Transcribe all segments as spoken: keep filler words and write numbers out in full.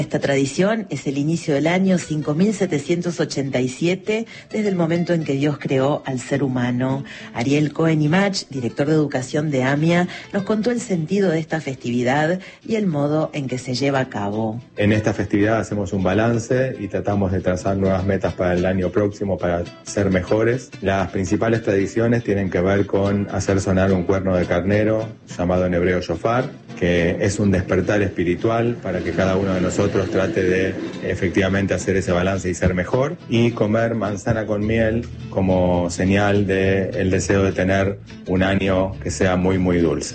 Esta tradición es el inicio del año cinco mil setecientos ochenta y siete, desde el momento en que Dios creó al ser humano. Ariel Cohen-Imach, director de educación de AMIA, nos contó el sentido de esta festividad y el modo en que se lleva a cabo. En esta festividad hacemos un balance y tratamos de trazar nuevas metas para el año próximo para ser mejores. Las principales tradiciones tienen que ver con hacer sonar un cuerno de carnero, llamado en hebreo shofar, que es un despertar espiritual para que cada uno de nosotros trate de efectivamente hacer ese balance y ser mejor, y comer manzana con miel como señal del deseo de tener un año que sea muy muy dulce.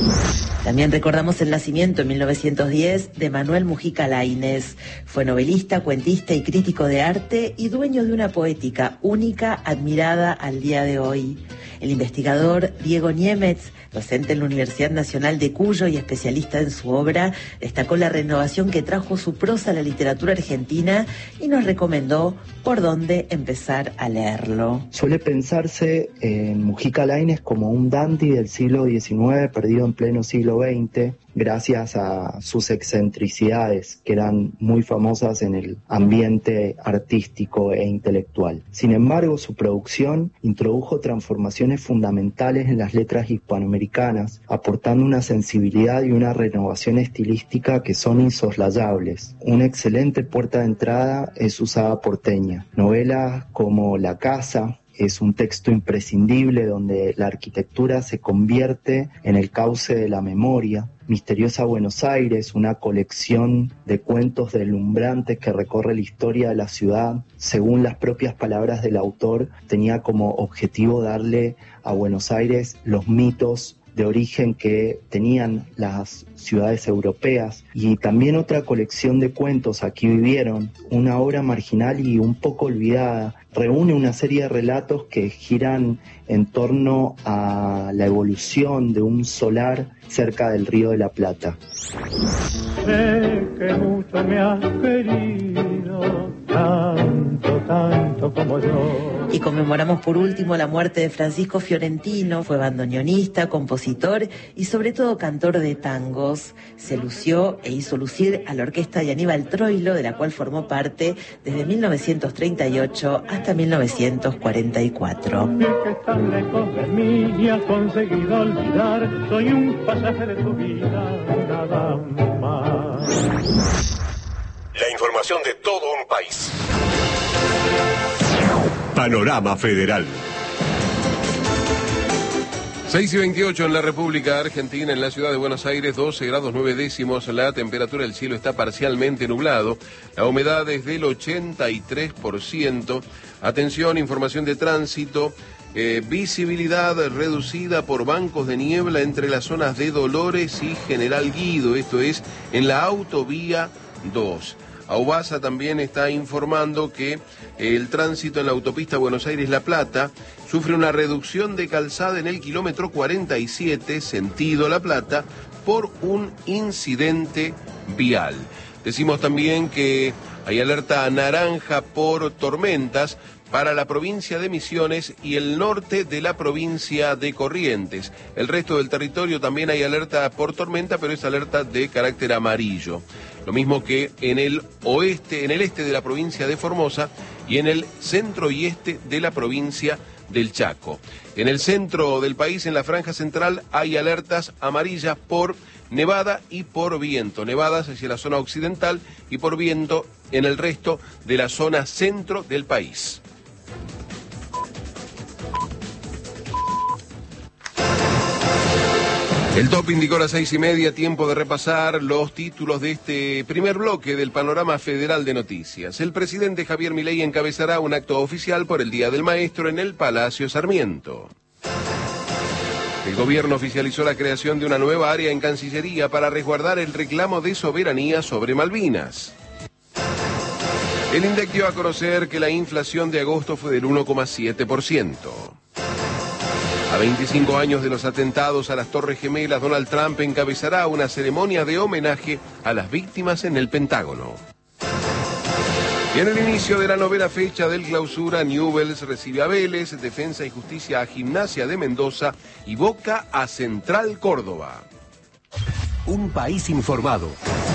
También recordamos el nacimiento en mil novecientos diez de Manuel Mujica Lainez. Fue novelista, cuentista y crítico de arte y dueño de una poética única, admirada al día de hoy. El investigador Diego Niemetz, docente en la Universidad Nacional de Cuyo y especialista en su obra, destacó la renovación que trajo su prosa a la literatura argentina y nos recomendó por dónde empezar a leerlo. Suele pensarse en Mujica Lainez como un dandy del siglo diecinueve perdido en pleno siglo veinte, gracias a sus excentricidades, que eran muy famosas en el ambiente artístico e intelectual. Sin embargo, su producción introdujo transformaciones fundamentales en las letras hispanoamericanas, aportando una sensibilidad y una renovación estilística que son insoslayables. Una excelente puerta de entrada es su saga porteña. Novelas como La Casa es un texto imprescindible donde la arquitectura se convierte en el cauce de la memoria. Misteriosa Buenos Aires, una colección de cuentos deslumbrantes que recorre la historia de la ciudad. Según las propias palabras del autor, tenía como objetivo darle a Buenos Aires los mitos de origen que tenían las ciudades europeas. Y también otra colección de cuentos, Aquí vivieron, una obra marginal y un poco olvidada. Reúne una serie de relatos que giran en torno a la evolución de un solar cerca del Río de la Plata. Sé que mucho me has querido, tanto, tanto como yo. Y conmemoramos por último la muerte de Francisco Fiorentino. Fue bandoneonista, compositor y sobre todo cantor de tangos. Se lució e hizo lucir a la orquesta de Aníbal Troilo, de la cual formó parte desde mil novecientos treinta y ocho hasta mil novecientos cuarenta y cuatro. Que tan lejos de mí y has conseguido olvidar, soy un pasaje de tu vida, nada más. La información de todo un país. Panorama Federal. seis y veintiocho en la República Argentina, en la ciudad de Buenos Aires, doce grados nueve décimos, la temperatura del cielo está parcialmente nublado, la humedad es del ochenta y tres por ciento. Atención, información de tránsito, eh, visibilidad reducida por bancos de niebla entre las zonas de Dolores y General Guido, esto es en la autovía dos. Aubasa también está informando que el tránsito en la autopista Buenos Aires-La Plata sufre una reducción de calzada en el kilómetro cuarenta y siete, sentido La Plata, por un incidente vial. Decimos también que hay alerta naranja por tormentas para la provincia de Misiones y el norte de la provincia de Corrientes. El resto del territorio también hay alerta por tormenta, pero es alerta de carácter amarillo. Lo mismo que en el oeste, en el este de la provincia de Formosa y en el centro y este de la provincia del Chaco. En el centro del país, en la franja central, hay alertas amarillas por nevada y por viento. Nevadas hacia la zona occidental y por viento en el resto de la zona centro del país. El top indicó las seis y media, tiempo de repasar los títulos de este primer bloque del Panorama Federal de Noticias. El presidente Javier Milei encabezará un acto oficial por el Día del Maestro en el Palacio Sarmiento. El gobierno oficializó la creación de una nueva área en Cancillería para resguardar el reclamo de soberanía sobre Malvinas. El INDEC dio a conocer que la inflación de agosto fue del uno coma siete por ciento. A veinticinco años de los atentados a las Torres Gemelas, Donald Trump encabezará una ceremonia de homenaje a las víctimas en el Pentágono. Y en el inicio de la novena fecha del Clausura, Newell's recibe a Vélez, Defensa y Justicia a Gimnasia de Mendoza y Boca a Central Córdoba. Un país informado.